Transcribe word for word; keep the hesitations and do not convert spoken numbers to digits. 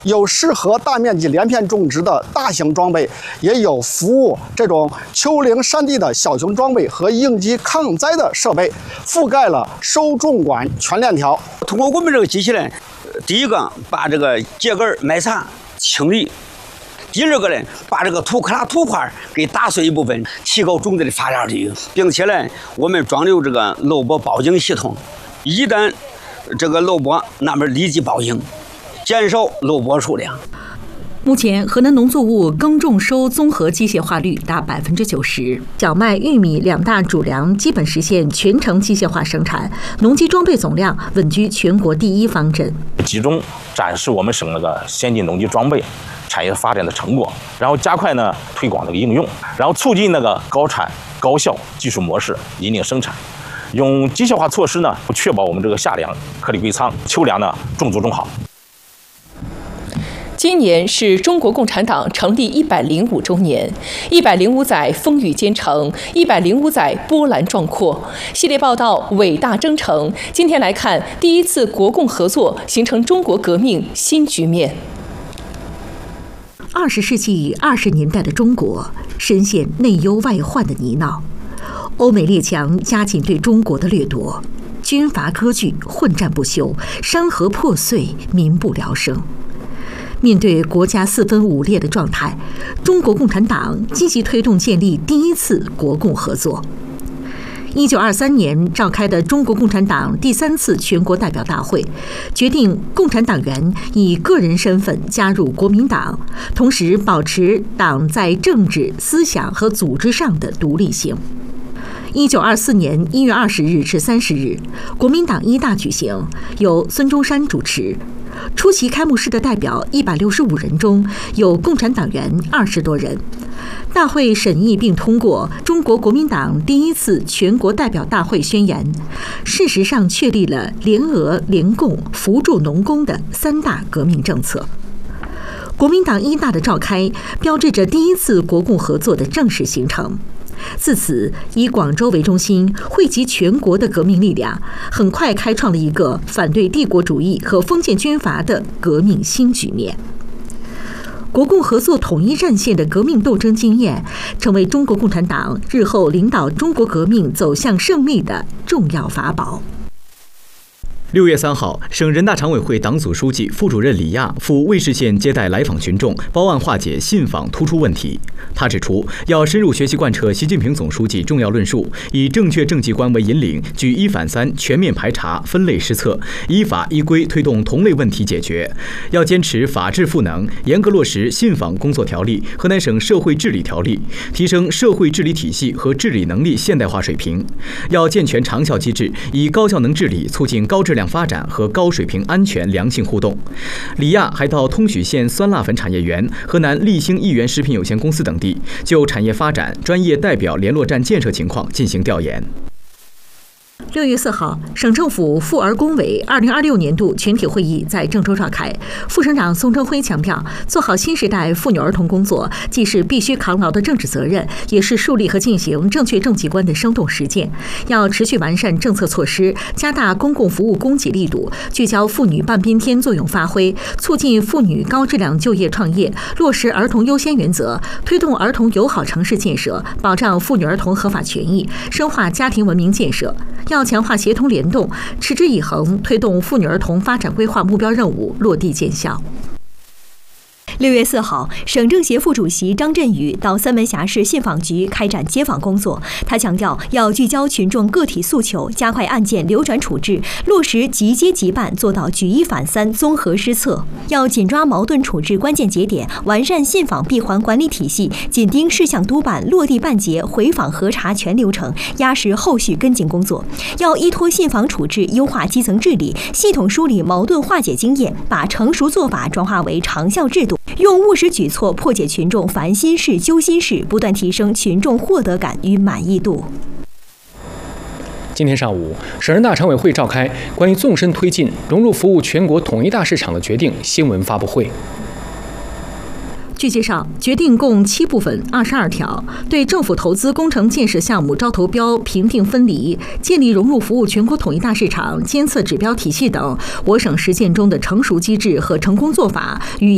有适合大面积连片种植的大型装备，也有服务这种丘陵山地的小型装备和应急抗灾的设备，覆盖了收种管全链条。 通过我们这个机器呢，第一个把这个秸秆埋沙清理，第二个呢把这个土坷垃土块给打碎一部分，提高种子的发芽率，并且呢我们装有这个漏播报警系统，一旦这个漏播，那么立即报警，减少漏播数量。 目前，河南农作物耕种收综合机械化率达百分之九十，小麦、玉米两大主粮基本实现全程机械化生产，农机装备总量稳居全国第一方阵。 集中展示我们省那个先进农机装备产业发展的成果，然后加快呢推广这个应用，然后促进那个高产高效技术模式，引领生产。用机械化措施呢，确保我们这个夏粮颗粒归仓，秋粮呢种足种好。 今年是中国共产党成立一百零五周年，一百零五载风雨兼程，一百零五载波澜壮阔。系列报道伟大征程，今天来看第一次国共合作形成中国革命新局面。 二十世纪二十年代的中国深陷内忧外患的泥淖。欧美列强加紧对中国的掠夺，军阀割据，混战不休，山河破碎，民不聊生。面对国家四分五裂的状态，中国共产党积极推动建立第一次国共合作。一九二三年召开的中国共产党第三次全国代表大会，决定共产党员以个人身份加入国民党，同时保持党在政治、思想和组织上的独立性。一九二四年一月二十日至三十日，国民党一大举行，由孙中山主持。出席开幕式的代表一百六十五人中，有共产党员二十多人。大会审议并通过中国国民党第一次全国代表大会宣言，事实上确立了联俄、联共、扶助农工的三大革命政策。国民党一大的召开，标志着第一次国共合作的正式形成。自此，以广州为中心，汇集全国的革命力量，很快开创了一个反对帝国主义和封建军阀的革命新局面。国共合作统一战线的革命斗争经验，成为中国共产党日后领导中国革命走向胜利的重要法宝。 六月三号，省人大常委会党组书记、副主任李亚赴尉氏县接待来访群众，包案化解信访突出问题。他指出，要深入学习贯彻习近平总书记重要论述，以正确政绩观为引领，举一反三，全面排查、分类施策，依法依规推动同类问题解决。要坚持法治赋能，严格落实信访工作条例、河南省社会治理条例，提升社会治理体系和治理能力现代化水平。要健全长效机制，以高效能治理促进高质量发展和高水平安全良性互动。李亚还到通许县酸辣粉产业园、河南立兴益源食品有限公司等地，就产业发展、专业代表联络站建设情况进行调研。 六月四号，省政府妇儿工委二零二六年度全体会议在郑州召开。副省长宋征辉强调，做好新时代妇女儿童工作，既是必须扛牢的政治责任，也是树立和进行正确政绩观的生动实践。要持续完善政策措施，加大公共服务供给力度，聚焦妇女半边天作用发挥，促进妇女高质量就业创业，落实儿童优先原则，推动儿童友好城市建设，保障妇女儿童合法权益，深化家庭文明建设。要强化协同联动，持之以恒推动妇女儿童发展规划目标任务落地见效。 六月四号，省政协副主席张振宇到三门峡市信访局开展接访工作。他强调，要聚焦群众个体诉求，加快案件流转处置，落实即接即办，做到举一反三、综合施策。要紧抓矛盾处置关键节点，完善信访闭环管理体系，紧盯事项督办、落地办结、回访核查全流程，压实后续跟进工作。要依托信访处置，优化基层治理，系统梳理矛盾化解经验，把成熟做法转化为长效制度。用务实举措破解群众烦心事、揪心事，不断提升群众获得感与满意度。 今天上午，省人大常委会召开关于纵深推进融入服务全国统一大市场的决定新闻发布会。 据介绍，决定共七部分二十二条，对政府投资工程建设项目招投标、评定分离、建立融入服务全国统一大市场监测指标体系等我省实践中的成熟机制和成功做法予